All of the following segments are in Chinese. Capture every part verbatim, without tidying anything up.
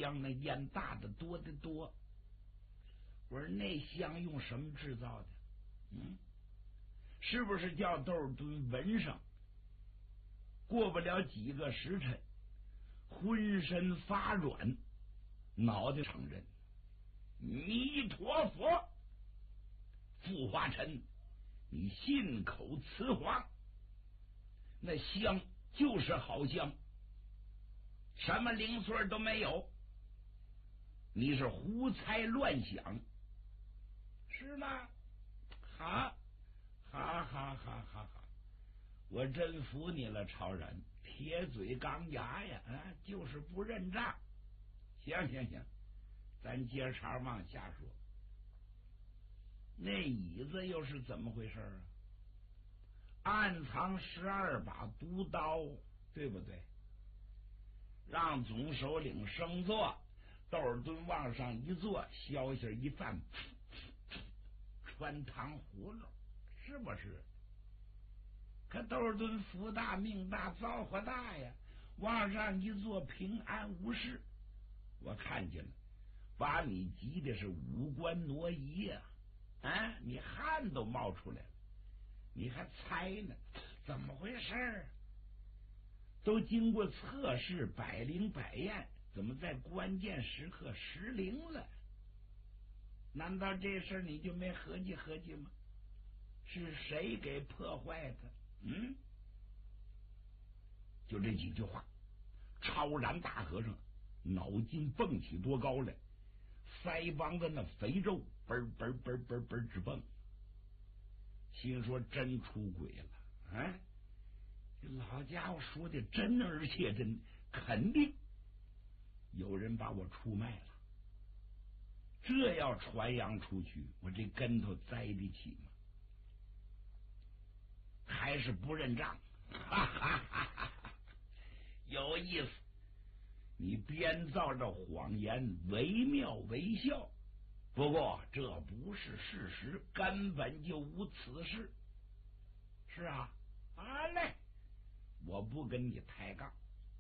香那烟大的多得多。我说那香用什么制造的？嗯，是不是叫窦尔敦闻上？过不了几个时辰，浑身发软，脑袋承认。弥陀佛，傅华臣，你信口雌黄，那香就是好香，什么零碎都没有，你是胡猜乱想，是吗？哈，哈哈哈哈哈！我真服你了，超然，铁嘴钢牙呀，啊，就是不认账。行行行，咱接茬往下说。那椅子又是怎么回事啊？暗藏十二把毒刀，对不对？让总首领升座，窦尔敦往上一坐，消息一放，穿糖葫芦，是不是？可窦尔敦福大命大造化大呀，往上一坐，平安无事。我看见了，把你急的是五官挪移呀、啊！啊，你汗都冒出来了，你还猜呢？怎么回事？都经过测试，百灵百验，怎么在关键时刻失灵了？难道这事儿你就没合计合计吗？是谁给破坏的？嗯，就这几句话，超然大和尚脑筋蹦起多高来，腮帮子那肥肉嘣嘣嘣嘣嘣直蹦，心说真出轨了啊！老家伙说的真而且真，肯定有人把我出卖了。这要传扬出去，我这跟头栽得起吗？还是不认账？哈哈哈哈！有意思，你编造着谎言，惟妙惟肖。不过这不是事实，根本就无此事。是啊，好嘞，我不跟你抬杠。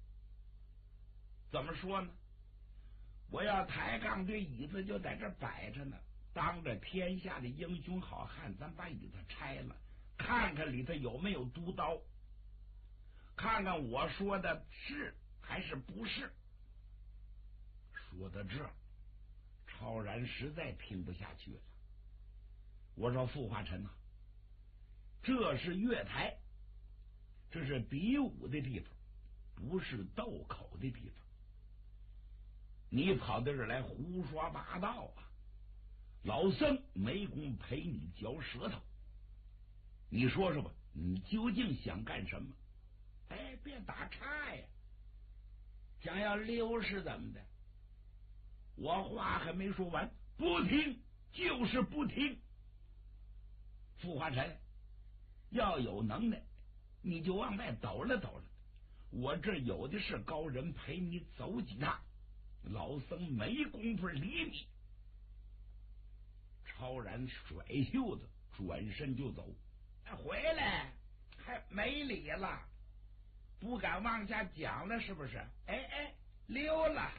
怎么说呢？我要抬杠，这椅子就在这摆着呢。当着天下的英雄好汉，咱把椅子拆了，看看里头有没有毒刀，看看我说的是还是不是。说到这儿，超然实在听不下去了。我说傅华臣啊，这是月台，这是比武的地方，不是斗口的地方。你跑到这儿来胡说八道啊！老僧没工陪你嚼舌头。你说说吧，你究竟想干什么？哎，别打岔呀！想要溜是怎么的？我话还没说完，不听就是不听。傅华臣，要有能耐，你就往外抖了抖了。我这有的是高人陪你走几趟，老僧没工夫理你。超然甩袖子，转身就走。回来还没理了，不敢往下讲了，是不是？哎哎，溜了。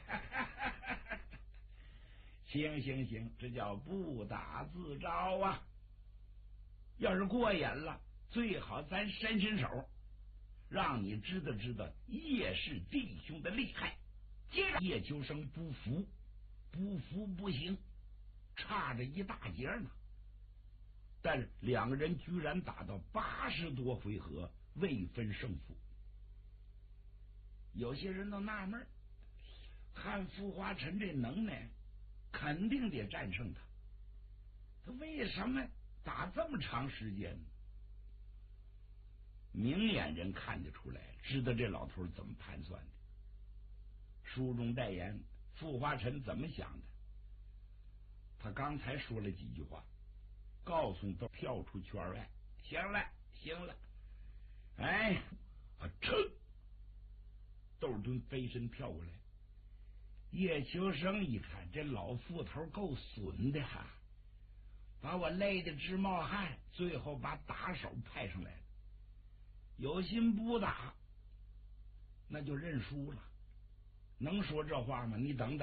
行行行，这叫不打自招啊！要是过眼了，最好咱伸伸手，让你知道知道叶氏弟兄的厉害。接着叶秋生不服，不服不行，差着一大截呢。但是两个人居然打到八十多回合，未分胜负。有些人都纳闷，看傅华臣这能耐，肯定得战胜他，他为什么打这么长时间呢？明眼人看得出来，知道这老头怎么盘算的。书中代言傅华臣怎么想的？他刚才说了几句话，告诉都跳出圈外。行了行了，哎啊，噌！窦尔敦飞身跳过来。叶秋生一看，这老副头够损的哈，把我累得直冒汗，最后把打手派上来了。有心不打，那就认输了。能说这话吗？你等等。